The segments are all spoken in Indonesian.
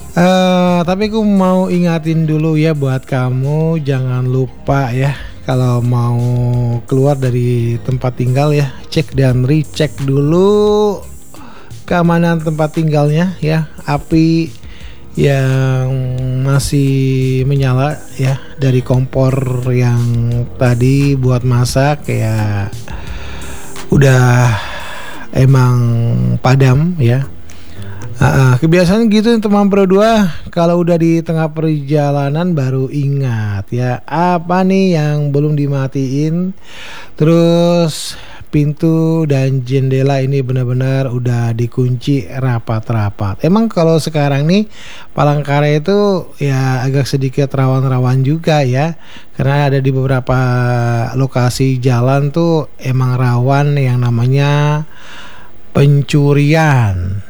Tapi aku mau ingatin dulu ya buat kamu, jangan lupa ya kalau mau keluar dari tempat tinggal ya, cek dan recheck dulu keamanan tempat tinggalnya ya. Api yang masih menyala ya dari kompor yang tadi buat masak ya udah emang padam ya. Kebiasaan gitu teman Pro 2, kalau udah di tengah perjalanan baru ingat ya apa nih yang belum dimatiin. Terus pintu dan jendela ini benar-benar udah dikunci rapat-rapat. Emang kalau sekarang nih Palangkaraya itu ya agak sedikit rawan-rawan juga ya, karena ada di beberapa lokasi jalan tuh emang rawan yang namanya pencurian.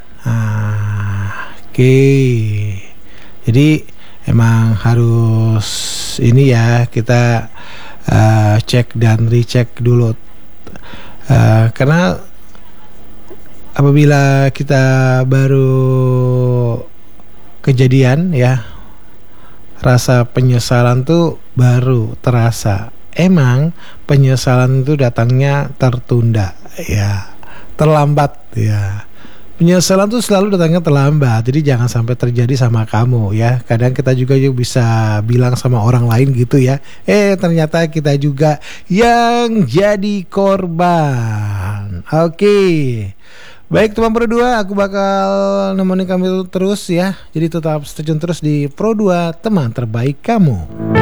Oke. Jadi emang harus ini ya kita cek dan recheck dulu. Karena apabila kita baru kejadian ya, rasa penyesalan tuh baru terasa. Emang penyesalan itu datangnya tertunda ya, terlambat ya. Penyesalan tuh selalu datangnya terlambat. Jadi jangan sampai terjadi sama kamu ya. Kadang kita juga bisa bilang sama orang lain gitu ya, ternyata kita juga yang jadi korban. Oke. Baik teman Pro 2, aku bakal nemenin kamu terus ya. Jadi tetap stay tune terus di Pro 2, teman terbaik kamu.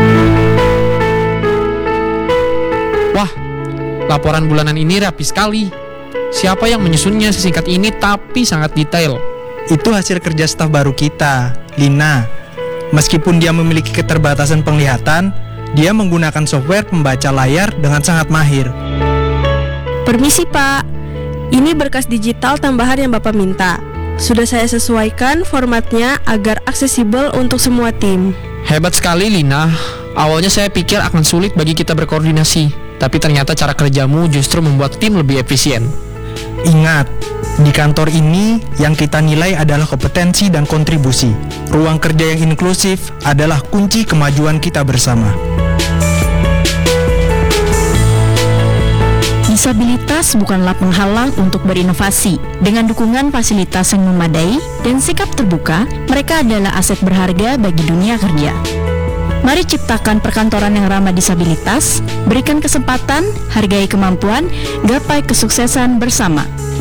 Wah, laporan bulanan ini rapi sekali. Siapa yang menyusunnya sesingkat ini tapi sangat detail? Itu hasil kerja staf baru kita, Lina. Meskipun dia memiliki keterbatasan penglihatan, dia menggunakan software pembaca layar dengan sangat mahir. Permisi Pak, ini berkas digital tambahan yang Bapak minta. Sudah saya sesuaikan formatnya agar aksesibel untuk semua tim. Hebat sekali Lina. Awalnya saya pikir akan sulit bagi kita berkoordinasi, tapi ternyata cara kerjamu justru membuat tim lebih efisien. Ingat, di kantor ini yang kita nilai adalah kompetensi dan kontribusi. Ruang kerja yang inklusif adalah kunci kemajuan kita bersama. Disabilitas bukanlah penghalang untuk berinovasi. Dengan dukungan fasilitas yang memadai dan sikap terbuka, mereka adalah aset berharga bagi dunia kerja. Mari ciptakan perkantoran yang ramah disabilitas, berikan kesempatan, hargai kemampuan, gapai kesuksesan bersama.